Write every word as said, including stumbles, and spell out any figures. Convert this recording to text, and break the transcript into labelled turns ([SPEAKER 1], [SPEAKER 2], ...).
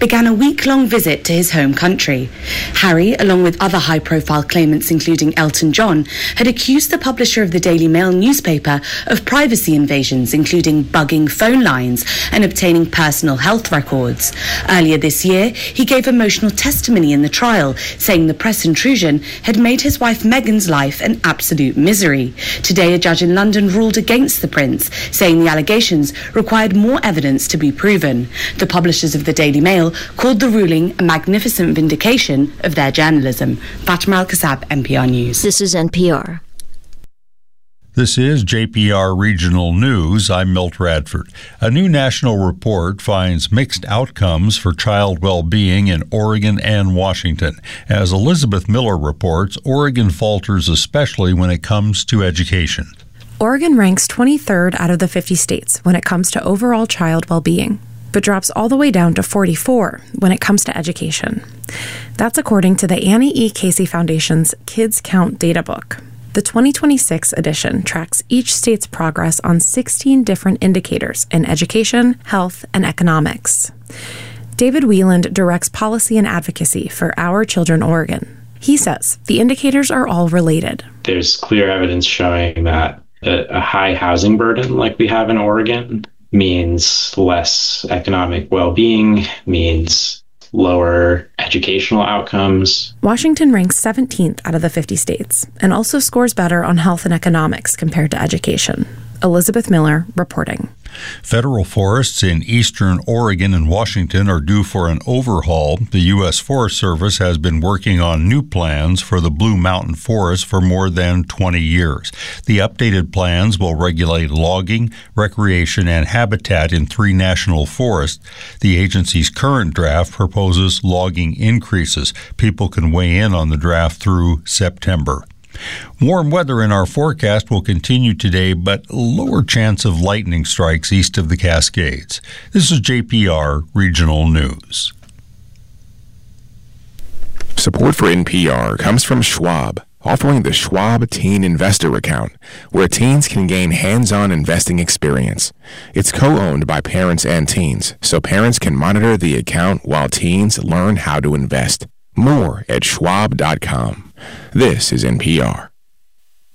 [SPEAKER 1] began a week-long visit to his home country. Harry, along with other high-profile claimants including Elton John, had accused the publisher of the Daily Mail newspaper of privacy invasions, including bugging phone lines and obtaining personal health records. Earlier this year, he gave emotional testimony in the trial, saying the press intrusion had made his wife Meghan's life an absolute misery. Today, a judge in London ruled against the prince, saying the allegations required more evidence to be proven. The publishers of the Daily Mail called the ruling a magnificent vindication of their journalism. Fatima Al-Kassab, N P R News.
[SPEAKER 2] This is N P R.
[SPEAKER 3] This is J P R Regional News. I'm Milt Radford. A new national report finds mixed outcomes for child well-being in Oregon and Washington. As Elizabeth Miller reports, Oregon falters especially when it comes to education.
[SPEAKER 4] Oregon ranks twenty-third out of the fifty states when it comes to overall child well-being, but drops all the way down to forty-four when it comes to education. That's according to the Annie E. Casey Foundation's Kids Count Data Book. The twenty twenty-six edition tracks each state's progress on sixteen different indicators in education, health, and economics. David Wieland directs policy and advocacy for Our Children Oregon. He says the indicators are all related.
[SPEAKER 5] There's clear evidence showing that a, a high housing burden like we have in Oregon means less economic well-being, means lower educational outcomes.
[SPEAKER 4] Washington ranks seventeenth out of the fifty states and also scores better on health and economics compared to education. Elizabeth Miller reporting.
[SPEAKER 3] Federal forests in eastern Oregon and Washington are due for an overhaul. The U S Forest Service has been working on new plans for the Blue Mountain Forest for more than twenty years. The updated plans will regulate logging, recreation, and habitat in three national forests. The agency's current draft proposes logging increases. People can weigh in on the draft through September. Warm weather in our forecast will continue today, but lower chance of lightning strikes east of the Cascades. This is J P R Regional News.
[SPEAKER 6] Support for N P R comes from Schwab, offering the Schwab Teen Investor Account, where teens can gain hands-on investing experience. It's co-owned by parents and teens, so parents can monitor the account while teens learn how to invest. More at schwab dot com. This is N P R.